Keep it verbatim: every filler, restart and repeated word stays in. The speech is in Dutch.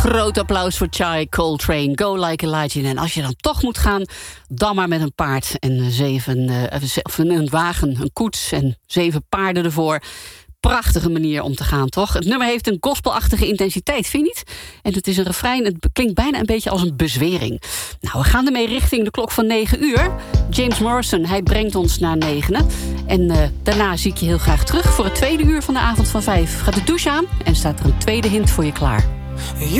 Groot applaus voor Chai Coltrane, Go Like Elijah. En als je dan toch moet gaan, dan maar met een paard en zeven, uh, of een wagen, een koets en zeven paarden ervoor. Prachtige manier om te gaan, toch? Het nummer heeft een gospelachtige intensiteit, vind je niet? En het is een refrein, het klinkt bijna een beetje als een bezwering. Nou, we gaan ermee richting de klok van negen uur. James Morrison, hij brengt ons naar negenen. En uh, daarna zie ik je heel graag terug voor het tweede uur van de avond van vijf. Gaat de douche aan en staat er een tweede hint voor je klaar.